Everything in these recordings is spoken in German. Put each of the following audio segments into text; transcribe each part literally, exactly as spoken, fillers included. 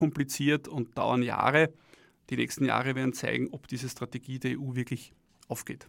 kompliziert und dauern Jahre. Die nächsten Jahre werden zeigen, ob diese Strategie der E U wirklich aufgeht.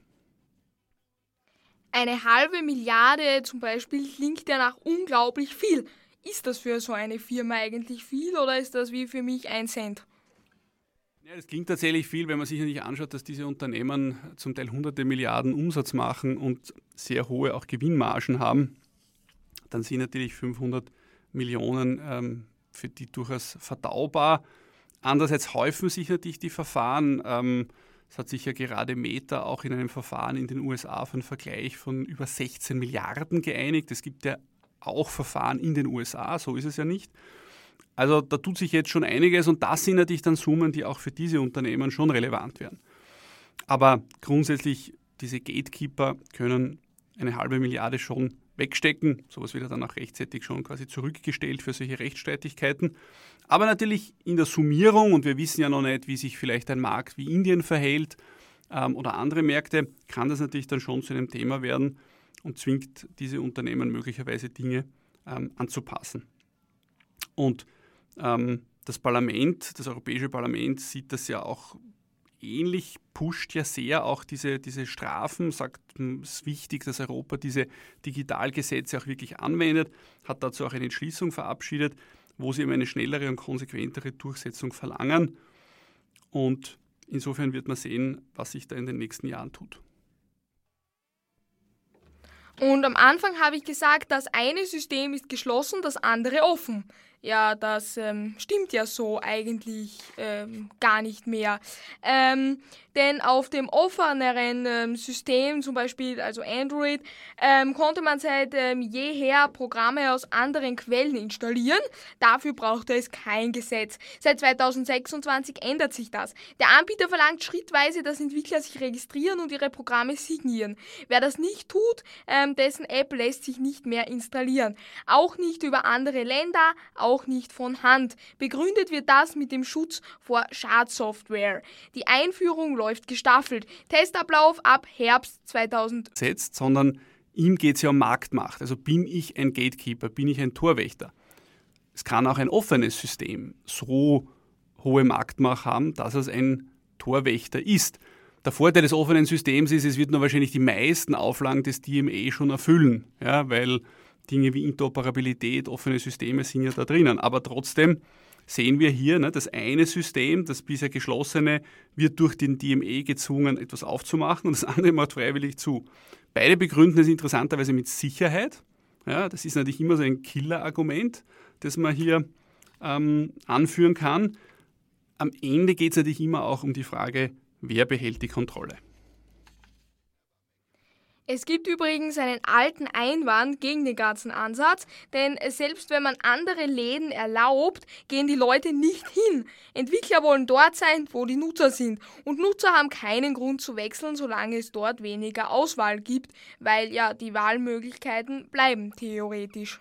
Eine halbe Milliarde zum Beispiel klingt ja nach unglaublich viel. Ist das für so eine Firma eigentlich viel oder ist das wie für mich ein Cent? Ja, das klingt tatsächlich viel, wenn man sich natürlich anschaut, dass diese Unternehmen zum Teil hunderte Milliarden Umsatz machen und sehr hohe auch Gewinnmargen haben. Dann sind natürlich fünfhundert Millionen ähm, für die durchaus verdaubar. Andererseits häufen sich natürlich die Verfahren. Ähm, es hat sich ja gerade Meta auch in einem Verfahren in den U S A für einen Vergleich von über sechzehn Milliarden geeinigt. Es gibt ja auch Verfahren in den U S A, so ist es ja nicht. Also da tut sich jetzt schon einiges und das sind natürlich dann Summen, die auch für diese Unternehmen schon relevant werden. Aber grundsätzlich, diese Gatekeeper können eine halbe Milliarde schon wegstecken. Sowas wird dann auch rechtzeitig schon quasi zurückgestellt für solche Rechtsstreitigkeiten. Aber natürlich in der Summierung, und wir wissen ja noch nicht, wie sich vielleicht ein Markt wie Indien verhält ähm, oder andere Märkte, kann das natürlich dann schon zu einem Thema werden und zwingt diese Unternehmen möglicherweise Dinge ähm, anzupassen. Und ähm, das Parlament, das Europäische Parlament sieht das ja auch ähnlich, pusht ja sehr auch diese, diese Strafen, sagt, es ist wichtig, dass Europa diese Digitalgesetze auch wirklich anwendet, hat dazu auch eine Entschließung verabschiedet, wo sie eben eine schnellere und konsequentere Durchsetzung verlangen. Und insofern wird man sehen, was sich da in den nächsten Jahren tut. Und am Anfang habe ich gesagt, das eine System ist geschlossen, das andere offen. Ja, das ähm, stimmt ja so eigentlich ähm, gar nicht mehr. Ähm, denn auf dem offeneren ähm, System, zum Beispiel also Android, ähm, konnte man seit ähm, jeher Programme aus anderen Quellen installieren. Dafür brauchte es kein Gesetz. Seit zweitausendsechsundzwanzig ändert sich das. Der Anbieter verlangt schrittweise, dass Entwickler sich registrieren und ihre Programme signieren. Wer das nicht tut, ähm, dessen App lässt sich nicht mehr installieren. Auch nicht über andere Länder, auch nicht von Hand. Begründet wird das mit dem Schutz vor Schadsoftware. Die Einführung läuft gestaffelt. Testablauf ab Herbst zweitausend. Setzt, sondern ihm geht es ja um Marktmacht. Also bin ich ein Gatekeeper, bin ich ein Torwächter. Es kann auch ein offenes System so hohe Marktmacht haben, dass es ein Torwächter ist. Der Vorteil des offenen Systems ist, es wird nur wahrscheinlich die meisten Auflagen des D M A schon erfüllen, ja, weil Dinge wie Interoperabilität, offene Systeme sind ja da drinnen. Aber trotzdem sehen wir hier, ne, das eine System, das bisher geschlossene, wird durch den D M A gezwungen, etwas aufzumachen und das andere macht freiwillig zu. Beide begründen es interessanterweise mit Sicherheit. Ja, das ist natürlich immer so ein Killer-Argument, das man hier ähm, anführen kann. Am Ende geht es natürlich immer auch um die Frage, wer behält die Kontrolle. Es gibt übrigens einen alten Einwand gegen den ganzen Ansatz, denn selbst wenn man andere Läden erlaubt, gehen die Leute nicht hin. Entwickler wollen dort sein, wo die Nutzer sind. Und Nutzer haben keinen Grund zu wechseln, solange es dort weniger Auswahl gibt, weil ja die Wahlmöglichkeiten bleiben theoretisch.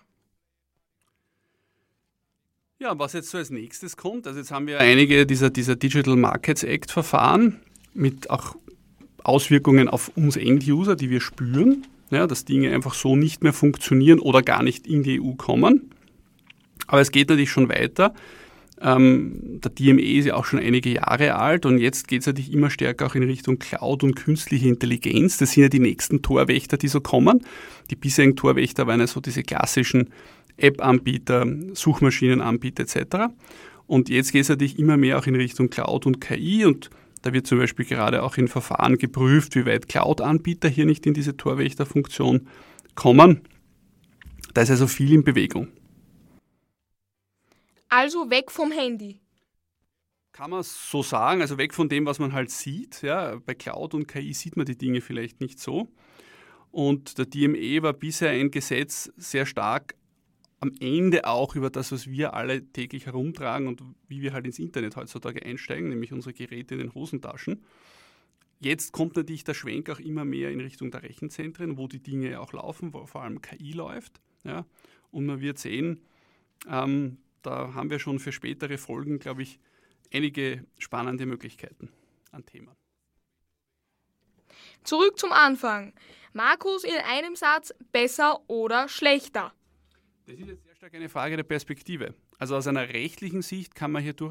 Ja, was jetzt so als nächstes kommt, also jetzt haben wir einige dieser, dieser Digital Markets Act Verfahren mit auch Auswirkungen auf uns End-User, die wir spüren, ja, dass Dinge einfach so nicht mehr funktionieren oder gar nicht in die E U kommen. Aber es geht natürlich schon weiter. Ähm, der D M A ist ja auch schon einige Jahre alt und jetzt geht es natürlich immer stärker auch in Richtung Cloud und künstliche Intelligenz. Das sind ja die nächsten Torwächter, die so kommen. Die bisherigen Torwächter waren ja so diese klassischen App-Anbieter, Suchmaschinenanbieter et cetera. Und jetzt geht es natürlich immer mehr auch in Richtung Cloud und K I und da wird zum Beispiel gerade auch in Verfahren geprüft, wie weit Cloud-Anbieter hier nicht in diese Torwächterfunktion kommen. Da ist also viel in Bewegung. Also weg vom Handy. Kann man so sagen, also weg von dem, was man halt sieht. Ja, bei Cloud und K I sieht man die Dinge vielleicht nicht so. Und der D M A war bisher ein Gesetz sehr stark am Ende auch über das, was wir alle täglich herumtragen und wie wir halt ins Internet heutzutage einsteigen, nämlich unsere Geräte in den Hosentaschen. Jetzt kommt natürlich der Schwenk auch immer mehr in Richtung der Rechenzentren, wo die Dinge auch laufen, wo vor allem K I läuft. Ja. Und man wird sehen, ähm, da haben wir schon für spätere Folgen, glaube ich, einige spannende Möglichkeiten an Themen. Zurück zum Anfang. Markus, in einem Satz, besser oder schlechter? Das ist jetzt sehr Eine Frage der Perspektive. Also aus einer rechtlichen Sicht kann man hier durchaus